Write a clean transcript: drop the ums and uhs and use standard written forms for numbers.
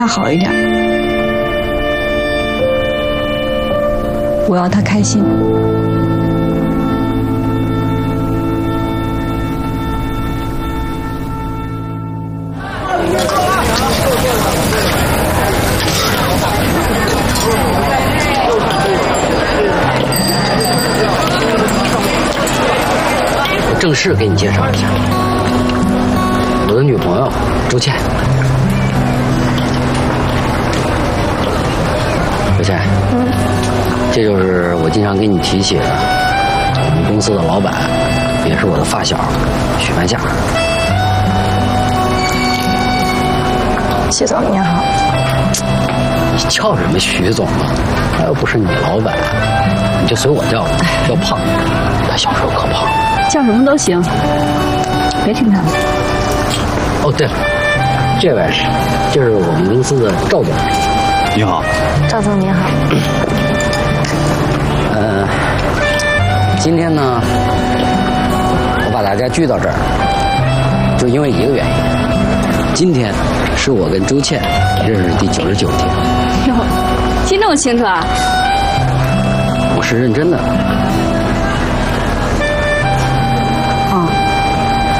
他好一点，我要他开心。 我正式给你介绍一下，我的女朋友周倩。周倩，这就是我经常跟你提起的我们公司的老板，也是我的发小许半夏。 许总您好。 你叫什么许总啊？他又不是你老板，你就随我叫，叫胖。他小时候可胖了。 叫什么都行，别听他的。 哦，对了，这位就是我们公司的赵总。 你好， 赵总您好。 今天呢，我把大家聚到这儿，就因为一个原因。今天是我跟周倩认识第99天。 哟，记这么清楚啊？ 我是认真的。